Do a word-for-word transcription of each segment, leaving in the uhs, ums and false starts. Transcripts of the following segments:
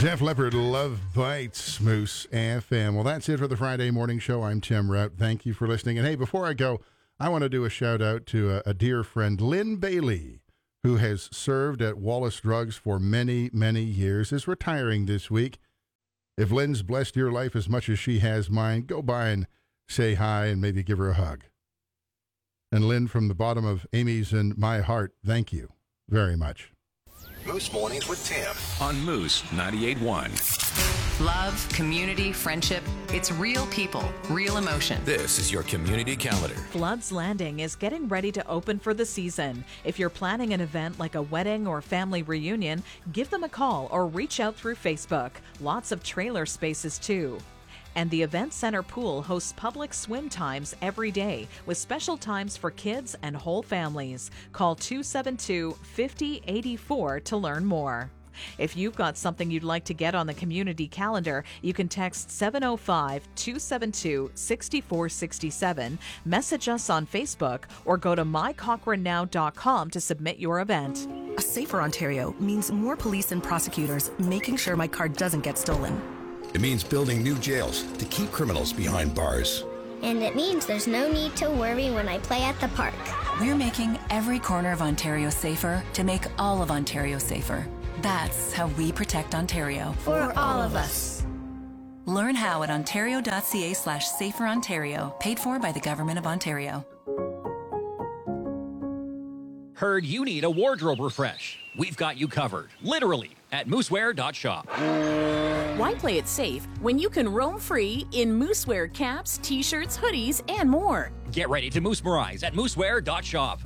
Def Leppard, Love Bites, Moose F M. Well, that's it for the Friday morning show. I'm Tim Rout. Thank you for listening. And hey, before I go, I want to do a shout out to a, a dear friend, Lynn Bailey, who has served at Wallace Drugs for many, many years, is retiring this week. If Lynn's blessed your life as much as she has mine, go by and say hi and maybe give her a hug. And Lynn, from the bottom of Amy's and my heart, thank you very much. Moose Mornings with Tim on Moose ninety-eight point one. Love, community, friendship. It's real people, real emotion. This is your community calendar. Flood's Landing is getting ready to open for the season. If you're planning an event like a wedding or family reunion, give them a call or reach out through Facebook. Lots of trailer spaces too. And the Event Center Pool hosts public swim times every day with special times for kids and whole families. Call two seven two, five zero eight four to learn more. If you've got something you'd like to get on the community calendar, you can text seven oh five, two seven two, six four six seven, message us on Facebook, or go to my cochrane now dot com to submit your event. A safer Ontario means more police and prosecutors making sure my car doesn't get stolen. It means building new jails to keep criminals behind bars. And it means there's no need to worry when I play at the park. We're making every corner of Ontario safer to make all of Ontario safer. That's how we protect Ontario. For all of us. Learn how at ontario.ca slash safer Ontario, paid for by the Government of Ontario. Heard you need a wardrobe refresh. We've got you covered, literally, at moosewear dot shop. Why play it safe when you can roam free in Moosewear caps, t-shirts, hoodies, and more? Get ready to moosmerize at moosewear dot shop.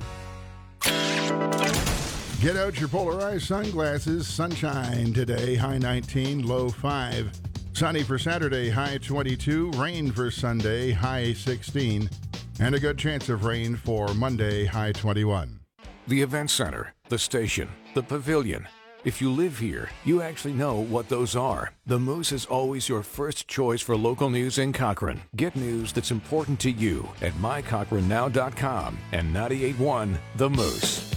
Get out your polarized sunglasses. Sunshine today, high nineteen, low five. Sunny for Saturday, high twenty-two. Rain for Sunday, high sixteen. And a good chance of rain for Monday, high twenty-one. The Event Center, the station, the pavilion. If you live here, you actually know what those are. The Moose is always your first choice for local news in Cochrane. Get news that's important to you at my cochrane now dot com and ninety-eight point one The Moose.